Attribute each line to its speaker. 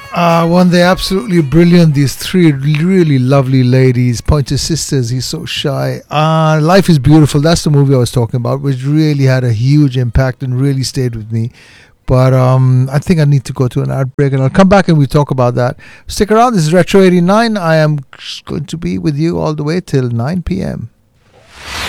Speaker 1: One, they're absolutely brilliant. These three really lovely ladies, Pointer Sisters. He's so shy. Life is Beautiful. That's the movie I was talking about, which really had a huge impact and really stayed with me. But I think I need to go to an ad break, and I'll come back and we talk about that. Stick around. This is Retro 89. I am going to be with you all the way till 9 p.m.